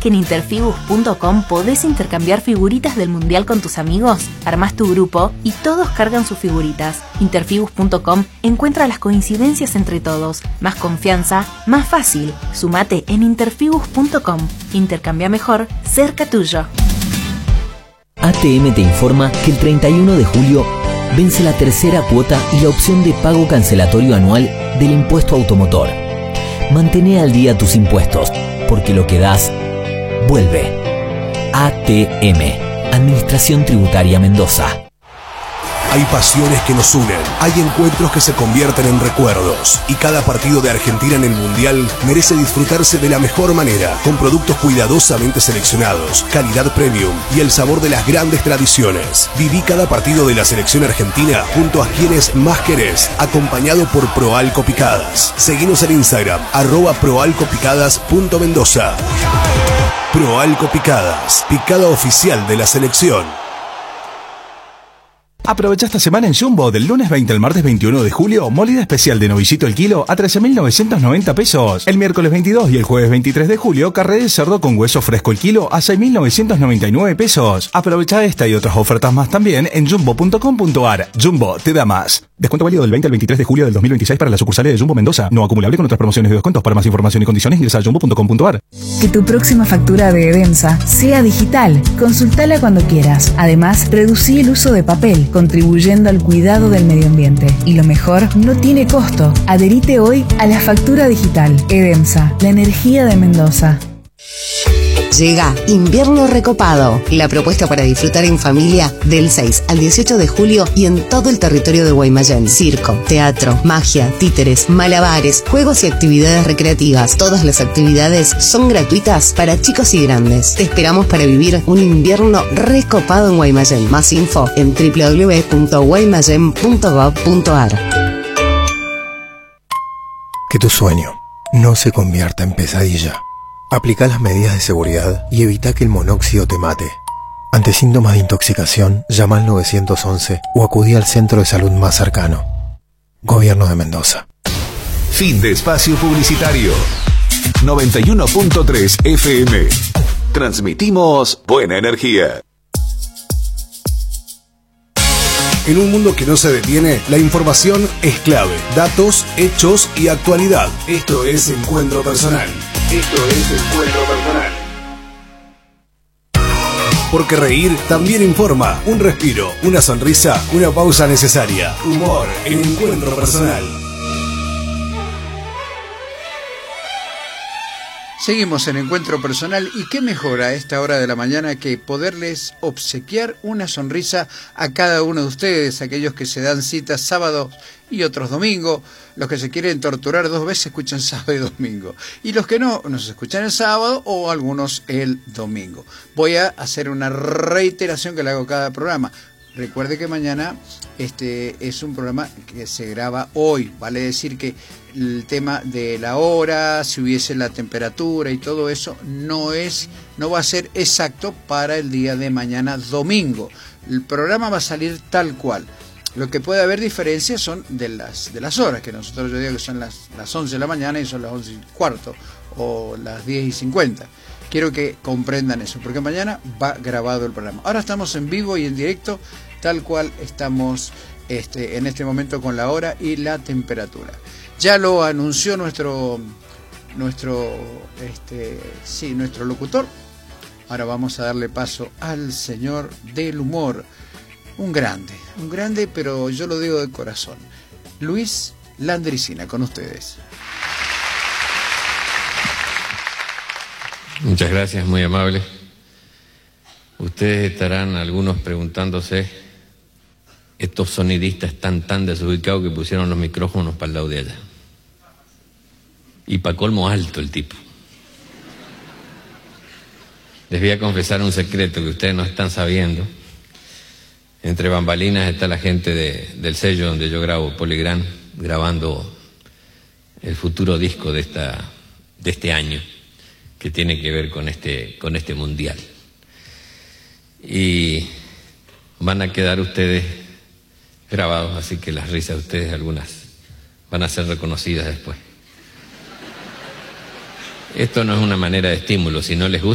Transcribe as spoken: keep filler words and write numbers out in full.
que en interfibus punto com podés intercambiar figuritas del Mundial con tus amigos? Armás tu grupo y todos cargan sus figuritas. interfibus punto com encuentra las coincidencias entre todos. Más confianza, más fácil. Sumate en interfibus punto com. Intercambia mejor, cerca tuyo. A T M te informa que el treinta y uno de julio vence la tercera cuota y la opción de pago cancelatorio anual del impuesto automotor. Mantén al día tus impuestos, porque lo que das, vuelve. A T M, Administración Tributaria Mendoza. Hay pasiones que nos unen, hay encuentros que se convierten en recuerdos y cada partido de Argentina en el Mundial merece disfrutarse de la mejor manera, con productos cuidadosamente seleccionados, calidad premium y el sabor de las grandes tradiciones. Viví cada partido de la selección argentina junto a quienes más querés, acompañado por Proalco Picadas. Seguinos en Instagram, arroba proalcopicadas punto mendoza. Proalco Picadas, picada oficial de la selección. Aprovecha esta semana en Jumbo, del lunes veinte al martes veintiuno de julio, molida especial de novillito el kilo a trece mil novecientos noventa pesos. El miércoles veintidós y el jueves veintitrés de julio, carré de cerdo con hueso fresco el kilo a seis mil novecientos noventa y nueve pesos. Aprovecha esta y otras ofertas más también en jumbo punto com punto ar. Jumbo te da más. Descuento válido del veinte al veintitrés de julio del dos mil veintiséis para las sucursales de Jumbo Mendoza. No acumulable con otras promociones de descuentos. Para más información y condiciones ingresa a jumbo punto com punto ar. Que tu próxima factura de Edemsa sea digital. Consultala cuando quieras. Además, reducí el uso de papel, contribuyendo al cuidado del medio ambiente. Y lo mejor, no tiene costo. Adherite hoy a la factura digital. Edemsa, la energía de Mendoza. Llega Invierno Recopado, la propuesta para disfrutar en familia del seis al dieciocho de julio y en todo el territorio de Guaymallén. Circo, teatro, magia, títeres, malabares, juegos y actividades recreativas. Todas las actividades son gratuitas para chicos y grandes. Te esperamos para vivir un invierno recopado en Guaymallén. Más info en doble u doble u doble u punto guaymallén punto gob punto ar. Que tu sueño no se convierta en pesadilla. Aplica las medidas de seguridad y evita que el monóxido te mate. Ante síntomas de intoxicación, llama al nueve once o acudí al centro de salud más cercano. Gobierno de Mendoza. Fin de espacio publicitario. noventa y uno punto tres F M. Transmitimos buena energía. En un mundo que no se detiene, la información es clave. Datos, hechos y actualidad. Esto es Encuentro Personal. Esto es Encuentro Personal. Porque reír también informa. Un respiro, una sonrisa, una pausa necesaria. Humor en Encuentro Personal. Seguimos en Encuentro Personal y qué mejor a esta hora de la mañana que poderles obsequiar una sonrisa a cada uno de ustedes, aquellos que se dan citas sábados y otros domingos, los que se quieren torturar dos veces escuchan sábado y domingo, y los que no, nos escuchan el sábado o algunos el domingo. Voy a hacer una reiteración que le hago a cada programa. Recuerde que mañana este es un programa que se graba hoy, vale decir que el tema de la hora, si hubiese la temperatura y todo eso, no es, no va a ser exacto para el día de mañana domingo. El programa va a salir tal cual. Lo que puede haber diferencias son de las de las horas, que nosotros yo digo que son las, las once de la mañana y son las once y cuarto, o las diez y cincuenta. Quiero que comprendan eso, porque mañana va grabado el programa. Ahora estamos en vivo y en directo, tal cual estamos este, en este momento con la hora y la temperatura. Ya lo anunció nuestro nuestro este, sí, nuestro locutor. Ahora vamos a darle paso al señor del humor, un grande, un grande, pero yo lo digo de corazón. Luis Landricina, con ustedes. Muchas gracias, muy amable. Ustedes estarán algunos preguntándose, estos sonidistas están tan desubicados que pusieron los micrófonos para el lado de allá. Y para colmo alto el tipo. Les voy a confesar un secreto que ustedes no están sabiendo. Entre bambalinas está la gente de, del sello donde yo grabo, Polygram, grabando el futuro disco de, esta, de este año, que tiene que ver con este, con este mundial. Y van a quedar ustedes grabados, así que las risas de ustedes, algunas, van a ser reconocidas después. Esto no es una manera de estímulo, si no les gusta.